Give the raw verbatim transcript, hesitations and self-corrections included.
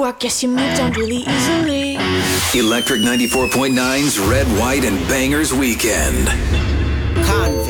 you, I guess you moved on really easily. Electric ninety-four point nine's Red, White, and Bangers Weekend. Convict.